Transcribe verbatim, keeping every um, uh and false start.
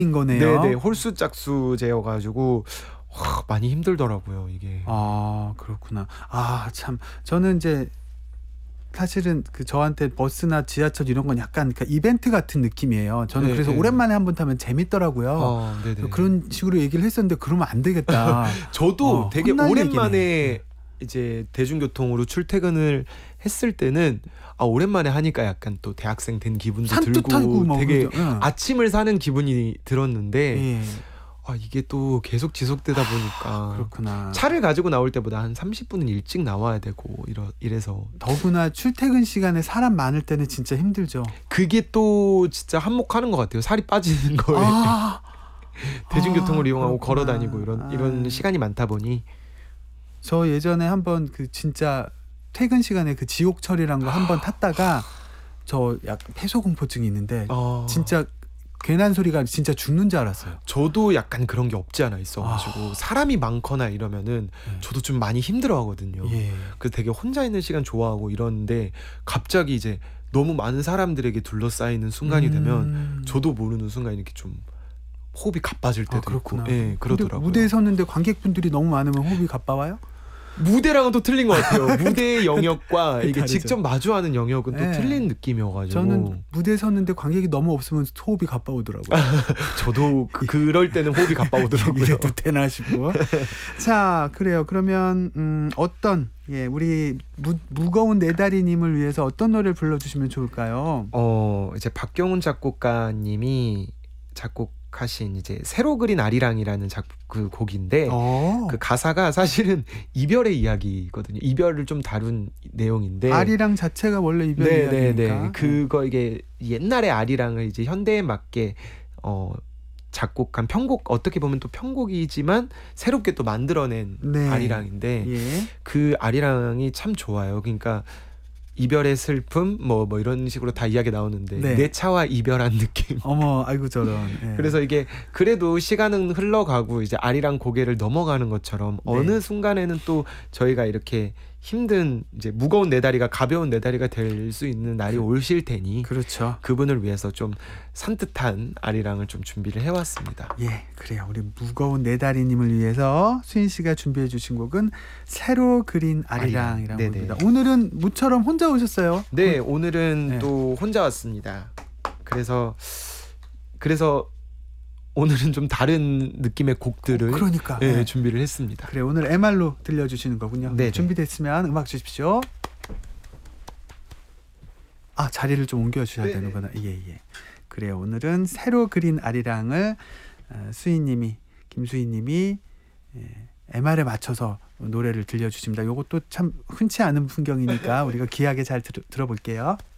인 거네요. 네네. 홀수 짝수제여가지고 와, 많이 힘들더라고요 이게. 아 그렇구나. 아 참 저는 이제 사실은 그 저한테 버스나 지하철 이런 건 약간 그 이벤트 같은 느낌이에요. 저는 네, 그래서 네. 오랜만에 한번 타면 재밌더라고요. 어, 네네. 그런 식으로 얘기를 했었는데 그러면 안 되겠다. 저도 어, 되게 혼날 오랜만에 얘기네. 이제 대중교통으로 출퇴근을 했을 때는 아 오랜만에 하니까 약간 또 대학생 된 기분도 산뜻하고 들고 뭐 되게 그러죠. 예. 아침을 사는 기분이 들었는데 예. 아 이게 또 계속 지속되다 보니까 그렇구나. 차를 가지고 나올 때보다 한 삼십 분은 일찍 나와야 되고 이러, 이래서 더구나 출퇴근 시간에 사람 많을 때는 진짜 힘들죠. 그게 또 진짜 한몫하는 것 같아요. 살이 빠지는 거에. 아, 대중교통을 아, 이용하고 그렇구나. 걸어 다니고 이런 이런 아. 시간이 많다 보니 저 예전에 한번 그 진짜 퇴근 시간에 그 지옥철이란 거 한번 탔다가 저 약간 폐소공포증이 있는데 어, 진짜 괜한 소리가 진짜 죽는 줄 알았어요. 저도 약간 그런 게 없지 않아 있어가지고 아. 사람이 많거나 이러면은 네. 저도 좀 많이 힘들어하거든요. 예. 그래서 되게 혼자 있는 시간 좋아하고 이러는데 갑자기 이제 너무 많은 사람들에게 둘러싸이는 순간이 되면 음. 저도 모르는 순간 이렇게 좀 호흡이 가빠질 때도 아, 그렇구나. 있고, 예, 근데 그러더라고요. 무대에 섰는데 관객분들이 너무 많으면 호흡이 가빠와요? 무대랑은 또 틀린 것 같아요. 무대의 영역과 이게 다르죠. 직접 마주하는 영역은 또 네. 틀린 느낌이어가지고 저는 무대에 섰는데 관객이 너무 없으면 호흡이 가빠오더라고요. 저도 그, 그럴 때는 호흡이 가빠오더라고요. 이래도 되나 싶고. 자, 그래요. 그러면 음, 어떤 예, 우리 무, 무거운 내 다리님을 위해서 어떤 노래를 불러주시면 좋을까요? 어 이제 박경훈 작곡가님이 작곡하신 이제 새로 그린 아리랑이라는 작 그 곡인데 어. 그 가사가 사실은 이별의 이야기거든요. 이별을 좀 다룬 내용인데. 아리랑 자체가 원래 이별 네네네. 이야기니까. 그거 이게 옛날의 아리랑을 이제 현대에 맞게 어 작곡한 편곡 어떻게 보면 또 편곡이지만 새롭게 또 만들어낸 네. 아리랑인데 예. 그 아리랑이 참 좋아요. 그러니까 이별의 슬픔 뭐 뭐 이런 식으로 다 이야기 나오는데 네. 내 차와 이별한 느낌. 어머, 아이고 저런. 예. 그래서 이게 그래도 시간은 흘러가고 이제 아리랑 고개를 넘어가는 것처럼 네. 어느 순간에는 또 저희가 이렇게 힘든 이제 무거운 내 다리가 가벼운 내 다리가 될 수 있는 날이 오실 테니 그렇죠. 그분을 위해서 좀 산뜻한 아리랑을 좀 준비를 해왔습니다. 예, 그래요. 우리 무거운 내 다리님을 위해서 수인 씨가 준비해 주신 곡은 새로 그린 아리랑이라는 아리랑. 곡입니다. 네네. 오늘은 무처럼 혼자 오셨어요? 네, 오늘은 네. 또 혼자 왔습니다. 그래서 그래서 오늘은 좀 다른 느낌의 곡들을 그러니까. 예, 네. 준비를 했습니다. 그래, 오늘 엠알로 들려주시는 거군요. 네네. 준비됐으면 음악 주십시오. 아, 자리를 좀 옮겨주셔야 네네. 되는구나. 예, 예. 그래요. 오늘은 새로 그린 아리랑을 어, 수인님이 김수인님이 예, 엠알에 맞춰서 노래를 들려주십니다. 이것도 참 흔치 않은 풍경이니까 우리가 귀하게 잘 들, 들어볼게요.